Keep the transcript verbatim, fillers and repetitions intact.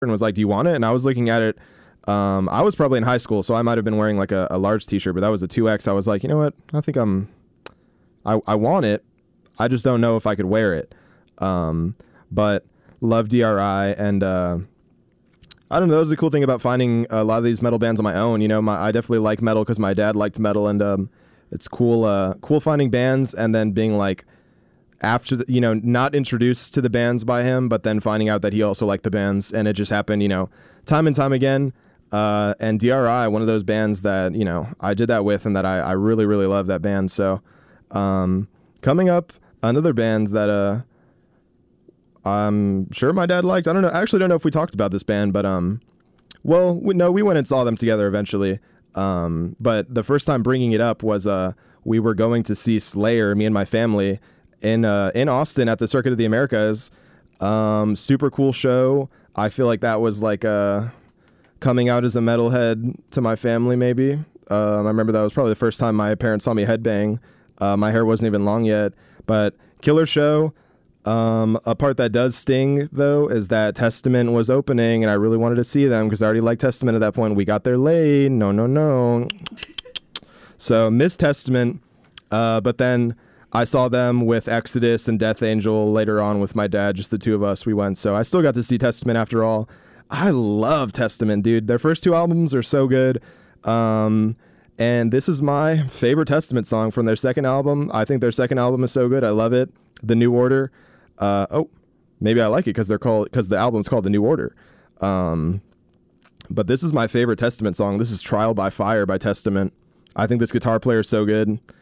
and was like, do you want it? And I was looking at it. Um, I was probably in high school, so I might have been wearing like a, a large t-shirt, but that was a two X. I was like, you know what? I think I'm, I, I want it. I just don't know if I could wear it. Um, but love D R I. And, uh, I don't know. That was the cool thing about finding a lot of these metal bands on my own. You know, my, I definitely like metal because my dad liked metal, and, um, it's cool, uh, cool finding bands and then being like, after, the, you know, not introduced to the bands by him, but then finding out that he also liked the bands, and it just happened, you know, time and time again. Uh, and D R I, one of those bands that, you know, I did that with, and that I, I really, really love that band. So, um, coming up, another band that, uh, I'm sure my dad liked. I don't know. I actually don't know if we talked about this band, but, um, well, we, no, we went and saw them together eventually. Um, but the first time bringing it up was, uh, we were going to see Slayer, me and my family, in uh in Austin at the Circuit of the Americas. Um super cool show. I feel like that was like uh coming out as a metalhead to my family, maybe. um I remember that was probably the first time my parents saw me headbang. Uh, my hair wasn't even long yet, but killer show. Um a part that does sting though is that Testament was opening, and I really wanted to see them because I already liked Testament at that point. We got there late. No no no So missed Testament. Uh but then I saw them with Exodus and Death Angel later on with my dad, just the two of us. We went, so I still got to see Testament after all. I love Testament, dude. Their first two albums are so good. Um, and this is my favorite Testament song from their second album. I think their second album is so good. I love it. The New Order. Uh, oh, maybe I like it because they're called because the album's called The New Order. Um, but this is my favorite Testament song. This is Trial by Fire by Testament. I think this guitar player is so good.